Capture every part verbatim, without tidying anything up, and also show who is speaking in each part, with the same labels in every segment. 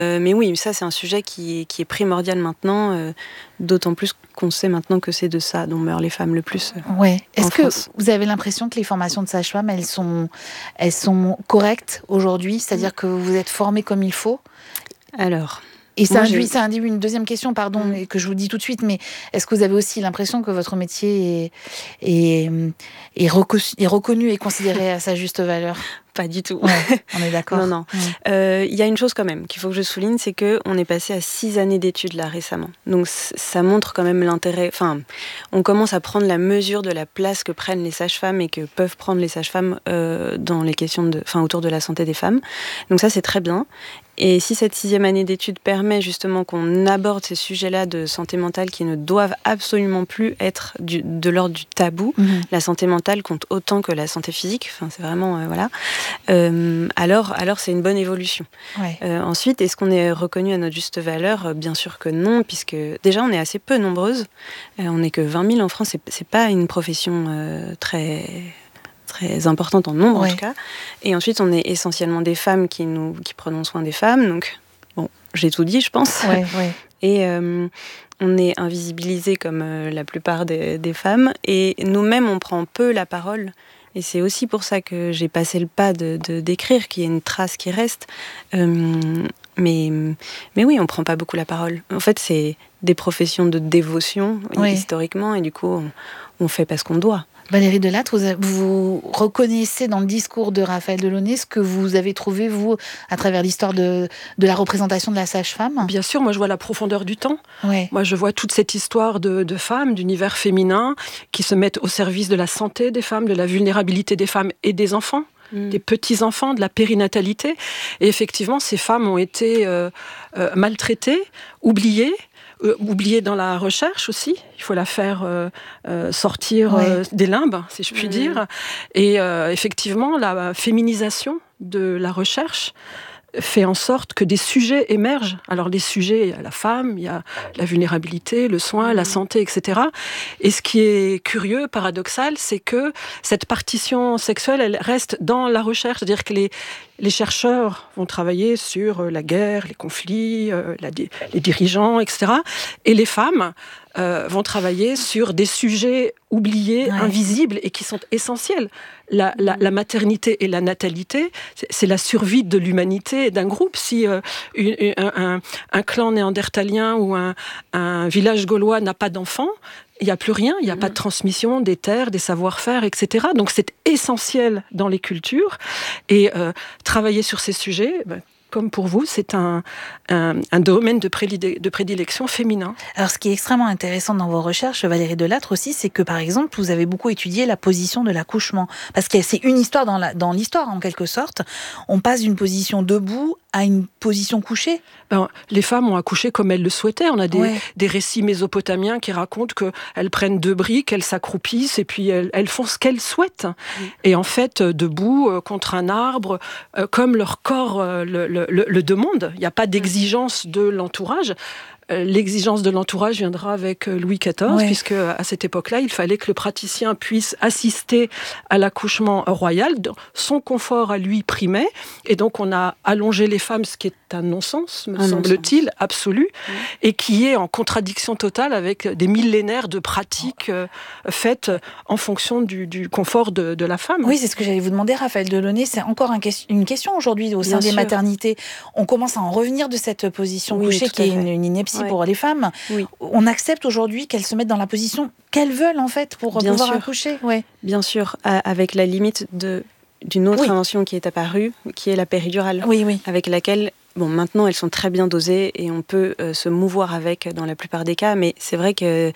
Speaker 1: Euh, mais oui, ça c'est un sujet qui, qui est primordial maintenant, euh, d'autant plus qu'on sait maintenant que c'est de ça dont meurent les femmes le plus. Euh,
Speaker 2: ouais. Est-ce
Speaker 1: en
Speaker 2: que
Speaker 1: France.
Speaker 2: vous avez l'impression que les formations de sage-femme, elles sont, elles sont correctes aujourd'hui, c'est-à-dire que vous êtes formés comme il faut?
Speaker 1: Alors.
Speaker 2: Et ça
Speaker 1: Moi,
Speaker 2: induit,
Speaker 1: j'ai...
Speaker 2: ça induit une deuxième question, pardon,
Speaker 1: Mmh.
Speaker 2: et que je vous dis tout de suite, mais est-ce que vous avez aussi l'impression que votre métier est, est, est, reconnu, est reconnu et considéré à sa juste valeur?
Speaker 1: Pas du tout.
Speaker 2: Ouais, on est d'accord.
Speaker 1: Non, non. Il mmh. euh, y a une chose quand même qu'il faut que je souligne, c'est qu'on est passé à six années d'études là récemment. Donc ça montre quand même l'intérêt. Enfin, on commence à prendre la mesure de la place que prennent les sages-femmes et que peuvent prendre les sages-femmes euh, dans les questions de, enfin, autour de la santé des femmes. Donc ça, c'est très bien. Et si cette sixième année d'études permet justement qu'on aborde ces sujets-là de santé mentale qui ne doivent absolument plus être du, de l'ordre du tabou, mmh. la santé mentale compte autant que la santé physique. Enfin, c'est vraiment euh, voilà. Euh, alors, alors c'est une bonne évolution. Ouais. Euh, ensuite, est-ce qu'on est reconnu à notre juste valeur? Bien sûr que non, puisque déjà on est assez peu nombreuses. Euh, on n'est que vingt mille en France. C'est, c'est pas une profession euh, très très importante en nombre, ouais. en tout cas. Et ensuite, on est essentiellement des femmes qui nous qui prenons soin des femmes. Donc, bon, j'ai tout dit, je pense.
Speaker 2: Ouais, ouais.
Speaker 1: Et euh, on est invisibilisés comme euh, la plupart des, des femmes. Et nous-mêmes, on prend peu la parole. Et c'est aussi pour ça que j'ai passé le pas de, de, d'écrire, qu'il y ait une trace qui reste. Euh, mais, mais oui, on ne prend pas beaucoup la parole. En fait, c'est des professions de dévotion, oui. historiquement, et du coup, on, on fait parce qu'on doit.
Speaker 2: Valérie Delattre, vous, vous reconnaissez dans le discours de Raphaël Delaunay ce que vous avez trouvé, vous, à travers l'histoire de, de la représentation de la sage-femme?
Speaker 3: Bien sûr, moi je vois la profondeur du temps.
Speaker 2: Ouais.
Speaker 3: Moi je vois toute cette histoire de, de femmes, d'univers féminin, qui se mettent au service de la santé des femmes, de la vulnérabilité des femmes et des enfants. Mmh. Des petits-enfants, de la périnatalité. Et effectivement, ces femmes ont été euh, euh, maltraitées, oubliées, Euh, oubliée dans la recherche aussi. Il faut la faire euh, euh, sortir ouais. euh, des limbes, si je puis mmh. dire. Et euh, effectivement, la féminisation de la recherche fait en sorte que des sujets émergent. Alors, des sujets, il y a la femme, il y a la vulnérabilité, le soin, mmh. la santé, et cetera. Et ce qui est curieux, paradoxal, c'est que cette partition sexuelle, elle reste dans la recherche. C'est-à-dire que les, les chercheurs vont travailler sur la guerre, les conflits, euh, la, les dirigeants, et cetera. Et les femmes euh, vont travailler sur des sujets oubliés, ouais. invisibles, et qui sont essentiels. La, la, la maternité et la natalité, c'est, c'est la survie de l'humanité d'un groupe. Si euh, une, un, un, un clan néandertalien ou un, un village gaulois n'a pas d'enfants, il n'y a plus rien, il n'y a mmh. pas de transmission des terres, des savoir-faire, et cetera. Donc c'est essentiel dans les cultures. Et euh, travailler sur ces sujets, ben, comme pour vous, c'est un, un, un domaine de, prédile- de prédilection féminin.
Speaker 2: Alors, ce qui est extrêmement intéressant dans vos recherches, Valérie Delattre aussi, c'est que, par exemple, vous avez beaucoup étudié la position de l'accouchement. Parce que c'est une histoire dans, la, dans l'histoire, en quelque sorte. On passe d'une position debout à une position couchée.
Speaker 3: Ben, les femmes ont accouché comme elles le souhaitaient. On a des,
Speaker 2: ouais.
Speaker 3: des récits mésopotamiens qui racontent qu'elles prennent deux briques, elles s'accroupissent et puis elles, elles font ce qu'elles souhaitent. Mmh. Et en fait, debout, euh, contre un arbre, euh, comme leur corps euh, le, le, le, le demande. Il n'y a pas d'exigence de l'entourage. L'exigence de l'entourage viendra avec Louis quatorze, ouais. puisque à cette époque-là, il fallait que le praticien puisse assister à l'accouchement royal. Son confort à lui primait, et donc on a allongé les femmes, ce qui est un non-sens, me un semble-t-il, non-sens. absolu, ouais. et qui est en contradiction totale avec des millénaires de pratiques euh, faites en fonction du, du confort de, de la femme.
Speaker 2: Oui, c'est ce que j'allais vous demander, Raphaël Delaunay. C'est encore un que- une question aujourd'hui au sein Bien des sûr. maternités. On commence à en revenir de cette position
Speaker 1: oui,
Speaker 2: couchée qui est une, une ineptie ouais. pour les femmes.
Speaker 1: Oui.
Speaker 2: On accepte aujourd'hui qu'elles se mettent dans la position qu'elles veulent, en fait, pour
Speaker 1: Bien
Speaker 2: pouvoir
Speaker 1: sûr.
Speaker 2: accoucher. Ouais.
Speaker 1: Bien sûr, avec la limite de, d'une autre oui. invention qui est apparue, qui est la péridurale,
Speaker 2: oui, oui.
Speaker 1: avec laquelle... Bon, maintenant, elles sont très bien dosées et on peut euh, se mouvoir avec dans la plupart des cas, mais c'est vrai que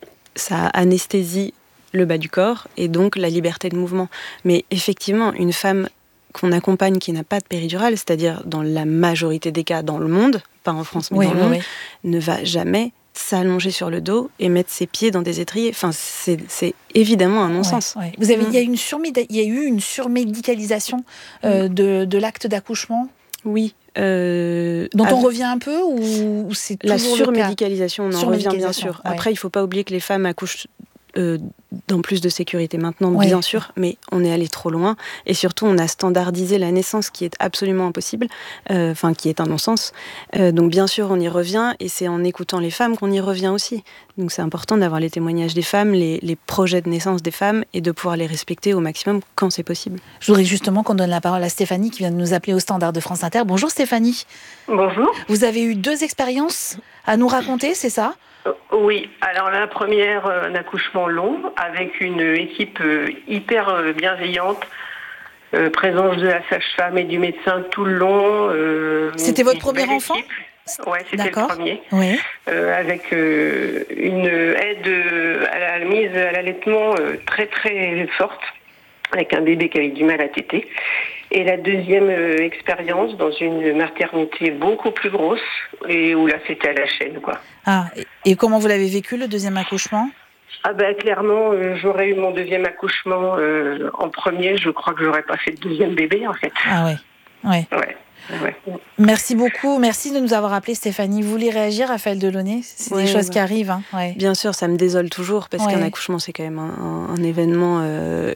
Speaker 1: ça anesthésie le bas du corps et donc la liberté de mouvement. Mais effectivement, une femme qu'on accompagne qui n'a pas de péridurale, c'est-à-dire dans la majorité des cas dans le monde, pas en France, mais
Speaker 2: oui,
Speaker 1: dans
Speaker 2: oui,
Speaker 1: le monde,
Speaker 2: oui.
Speaker 1: ne va jamais s'allonger sur le dos et mettre ses pieds dans des étriers. Enfin, c'est, c'est évidemment un non-sens.
Speaker 2: Ouais, ouais. Vous avez, il mmh. y a une surmédi- il y a eu une surmédicalisation euh, mmh. de, de l'acte d'accouchement.
Speaker 1: Oui. Euh,
Speaker 2: dont on revient un peu ou, ou c'est
Speaker 1: la
Speaker 2: toujours
Speaker 1: surmédicalisation, on en
Speaker 2: surmédicalisation,
Speaker 1: revient bien sûr.
Speaker 2: Ouais.
Speaker 1: Après, il ne faut pas oublier que les femmes accouchent euh, dans plus de sécurité maintenant,
Speaker 2: Ouais.
Speaker 1: bien sûr, mais on est allé trop loin. Et surtout, on a standardisé la naissance qui est absolument impossible, euh, enfin, qui est un non-sens. Euh, donc, bien sûr, on y revient, et c'est en écoutant les femmes qu'on y revient aussi. Donc, c'est important d'avoir les témoignages des femmes, les, les projets de naissance des femmes, et de pouvoir les respecter au maximum quand c'est possible.
Speaker 2: Je voudrais justement qu'on donne la parole à Stéphanie qui vient de nous appeler au standard de France Inter. Bonjour Stéphanie.
Speaker 4: Bonjour.
Speaker 2: Vous avez eu deux expériences à nous raconter, c'est ça ?
Speaker 4: Euh, Oui, alors la première, euh, un accouchement long avec une équipe euh, hyper euh, bienveillante, euh, présence de la sage-femme et du médecin tout le long. euh,
Speaker 2: C'était
Speaker 4: une-
Speaker 2: votre
Speaker 4: une
Speaker 2: premier
Speaker 4: belle
Speaker 2: enfant ?
Speaker 4: équipe. Ouais, c'était le
Speaker 2: D'accord.
Speaker 4: premier.
Speaker 2: Oui.
Speaker 4: Euh, avec euh, une aide euh, à la mise à l'allaitement euh, très très forte, avec un bébé qui avait du mal à téter. Et la deuxième euh, expérience dans une maternité beaucoup plus grosse, et où là c'était à la chaîne, quoi.
Speaker 2: Ah, et- et comment vous l'avez vécu le deuxième accouchement ?
Speaker 4: Ah ben clairement, euh, j'aurais eu mon deuxième accouchement euh, en premier, je crois que j'aurais pas fait de deuxième bébé en fait.
Speaker 2: Ah ouais. Ouais.
Speaker 4: Ouais. Ouais.
Speaker 2: Merci beaucoup, merci de nous avoir appelé Stéphanie. Vous voulez réagir, Raphaël Delaunay ? C'est
Speaker 1: Ouais,
Speaker 2: des choses
Speaker 1: ouais.
Speaker 2: qui arrivent. Hein. Ouais.
Speaker 1: Bien sûr, ça me désole toujours, parce
Speaker 2: Ouais.
Speaker 1: qu'un accouchement, c'est quand même un, un- un événement euh,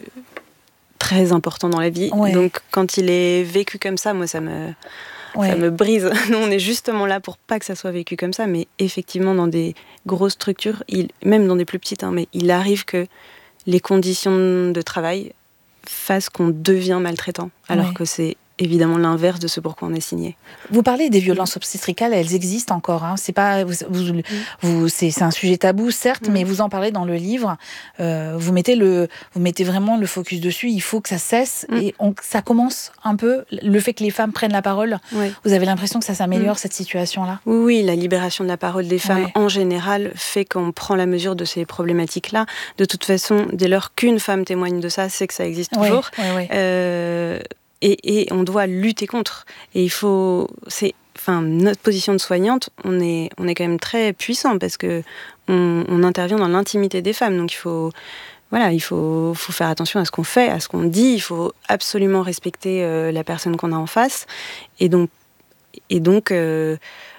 Speaker 1: très important dans la vie.
Speaker 2: Ouais.
Speaker 1: Donc, quand il est vécu comme ça, moi, ça me...
Speaker 2: Ouais.
Speaker 1: Ça me brise. Nous, on est justement là pour pas que ça soit vécu comme ça, mais effectivement, dans des grosses structures, il, même dans des plus petites, hein, mais il arrive que les conditions de travail fassent qu'on devient maltraitant, alors
Speaker 2: Ouais.
Speaker 1: que c'est évidemment l'inverse de ce pour quoi on est signé.
Speaker 2: Vous parlez des violences obstétricales, elles existent encore. Hein. C'est pas, vous, vous, vous- c'est, c'est un sujet tabou, certes,
Speaker 1: Mm.
Speaker 2: mais vous en parlez dans le livre. Euh, vous mettez le, vous mettez vraiment le focus dessus. Il faut que ça cesse
Speaker 1: Mm.
Speaker 2: et on, ça commence un peu. Le fait que les femmes prennent la parole,
Speaker 1: Ouais.
Speaker 2: vous avez l'impression que ça s'améliore
Speaker 1: Mm.
Speaker 2: cette situation-là.
Speaker 1: Oui, oui, la libération de la parole des femmes
Speaker 2: Ouais.
Speaker 1: en général fait qu'on prend la mesure de ces problématiques-là. De toute façon, dès lors qu'une femme témoigne de ça, c'est que ça existe
Speaker 2: Ouais,
Speaker 1: toujours.
Speaker 2: ouais, ouais.
Speaker 1: Euh, et, et on doit lutter contre. Et il faut, c'est, enfin, notre position de soignante, on est, on est quand même très puissant parce que on, on intervient dans l'intimité des femmes. Donc il faut, voilà, il faut, faut faire attention à ce qu'on fait, à ce qu'on dit. Il faut absolument respecter euh, la personne qu'on a en face. Et donc, et donc. Euh,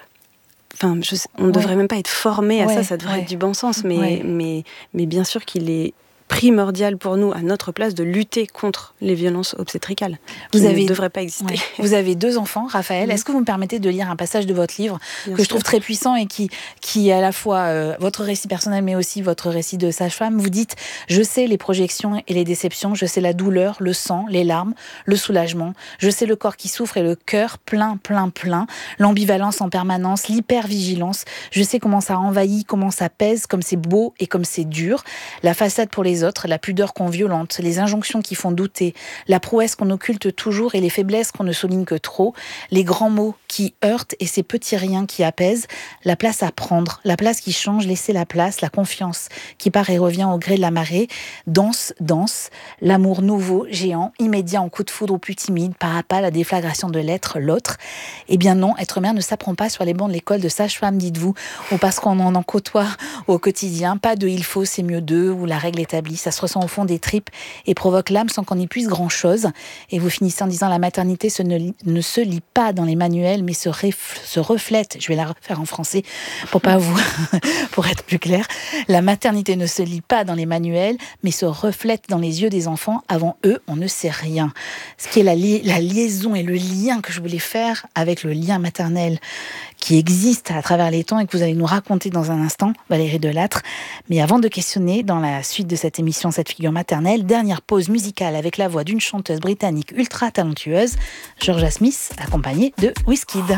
Speaker 1: Enfin, je sais, on ne
Speaker 2: Ouais.
Speaker 1: devrait même pas être formé à
Speaker 2: Ouais,
Speaker 1: ça, ça devrait
Speaker 2: ouais.
Speaker 1: être du bon sens, mais,
Speaker 2: Ouais.
Speaker 1: mais, mais bien sûr qu'il est primordial pour nous, à notre place, de lutter contre les violences obstétricales, qui
Speaker 2: Vous avez-
Speaker 1: ne devraient pas exister.
Speaker 2: Ouais. Vous avez deux enfants, Raphaël.
Speaker 1: Mhm.
Speaker 2: Est-ce que vous me permettez de lire un passage de votre livre
Speaker 1: Bien
Speaker 2: que je
Speaker 1: sûr.
Speaker 2: trouve très puissant et qui, qui est à la fois euh, votre récit personnel, mais aussi votre récit de sage-femme. Vous dites « Je sais les projections et les déceptions, je sais la douleur, le sang, les larmes, le soulagement. Je sais le corps qui souffre et le cœur plein, plein, plein. L'ambivalence en permanence, l'hypervigilance. Je sais comment ça envahit, comment ça pèse, comme c'est beau et comme c'est dur. La façade pour les autres, la pudeur qu'on violente, les injonctions qui font douter, la prouesse qu'on occulte toujours et les faiblesses qu'on ne souligne que trop, les grands mots qui heurtent et ces petits riens qui apaisent, la place à prendre, la place qui change, laisser la place, la confiance qui part et revient au gré de la marée, danse, danse, l'amour nouveau, géant, immédiat en coup de foudre au plus timide, pas à pas la déflagration de l'être, l'autre. Eh bien non, être mère ne s'apprend pas sur les bancs de l'école de sage-femme, dites-vous, ou parce qu'on en en côtoie au quotidien, pas de il faut, c'est mieux d'eux, ou la règle établie, ça se ressent au fond des tripes et provoque l'âme sans qu'on y puisse grand-chose. Et vous finissez en disant la maternité ce ne, ne se lit pas dans les manuels, mais se, réf, se reflète. Je vais la refaire en français pour pas vous, pour être plus clair. La maternité ne se lit pas dans les manuels, mais se reflète dans les yeux des enfants. Avant eux, on ne sait rien. Ce qui est la, li- la liaison et le lien que je voulais faire avec le lien maternel qui existe à travers les temps et que vous allez nous raconter dans un instant, Valérie Delattre. Mais avant de questionner dans la suite de cette émission cette figure maternelle, dernière pause musicale avec la voix d'une chanteuse britannique ultra talentueuse, Georgia Smith, accompagnée de Wizkid.